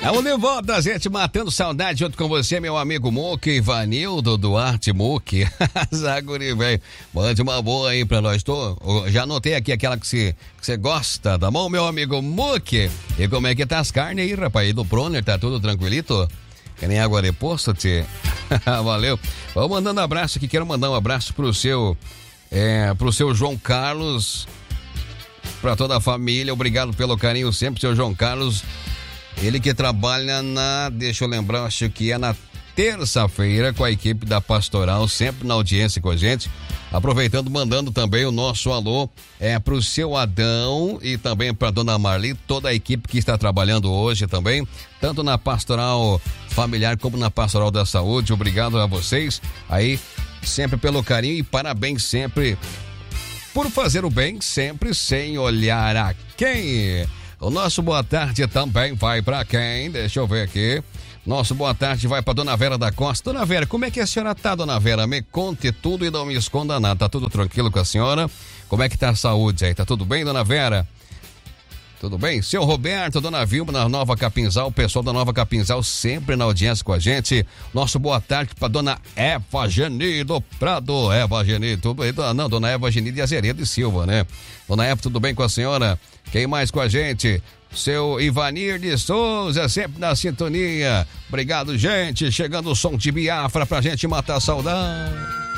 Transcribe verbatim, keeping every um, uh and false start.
Vamos de volta, gente, matando saudade junto com você, meu amigo Muque, Ivanildo Duarte Muque. Zaguri, velho. Mande uma boa aí pra nós. Tô, já anotei aqui aquela que você que você gosta, tá bom, meu amigo Muque? E como é que tá as carnes aí, rapaz? E do Proner, tá tudo tranquilito? Que nem água de poço, tchê. Valeu. Vamos mandando um abraço aqui. Quero mandar um abraço pro seu, é, pro seu João Carlos, pra toda a família. Obrigado pelo carinho sempre, seu João Carlos. Ele que trabalha na, deixa eu lembrar, acho que é na terça-feira com a equipe da Pastoral, sempre na audiência com a gente. Aproveitando, mandando também o nosso alô é, pro seu Adão e também pra dona Marli, toda a equipe que está trabalhando hoje também, tanto na Pastoral Familiar como na Pastoral da Saúde. Obrigado a vocês aí, sempre pelo carinho e parabéns sempre por fazer o bem, sempre sem olhar a quem. O nosso boa tarde também vai pra quem? Deixa eu ver aqui. Nosso boa tarde vai pra dona Vera da Costa. Dona Vera, como é que a senhora tá, dona Vera? Me conte tudo e não me esconda nada. Tá tudo tranquilo com a senhora? Como é que tá a saúde aí? Tá tudo bem, dona Vera? Tudo bem? Seu Roberto, dona Vilma, na Nova Capinzal, o pessoal da Nova Capinzal sempre na audiência com a gente. Nosso boa tarde pra dona Eva Geni do Prado. Eva Geni, tudo aí? Não, dona Eva Geni de Azeredo e Silva, né? Dona Eva, tudo bem com a senhora? Quem mais com a gente? Seu Ivanir de Souza, sempre na sintonia. Obrigado, gente. Chegando o som de Biafra pra gente matar a saudade.